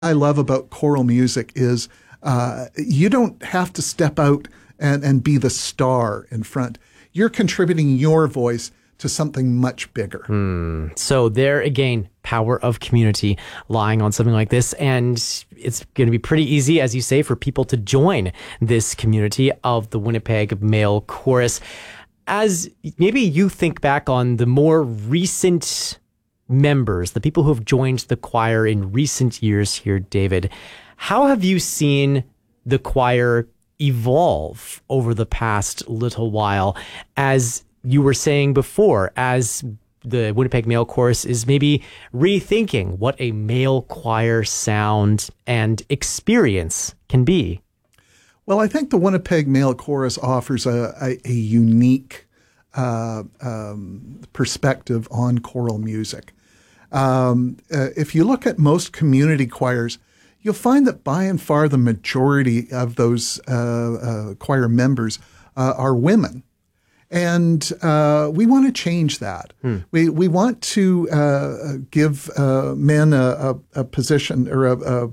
I love about choral music is you don't have to step out and be the star in front. You're contributing your voice to something much bigger. So there again, power of community lying on something like this. And it's going to be pretty easy, as you say, for people to join this community of the Winnipeg Male Chorus. As maybe you think back on the more recent members, the people who have joined the choir in recent years here, David, how have you seen the choir evolve over the past little while, as you were saying before, as the Winnipeg Male Chorus is maybe rethinking what a male choir sound and experience can be? Well, I think the Winnipeg Male Chorus offers a unique perspective on choral music. If you look at most community choirs, you'll find that by and far the majority of those choir members are women. And we want to change that. We want to give men a position or a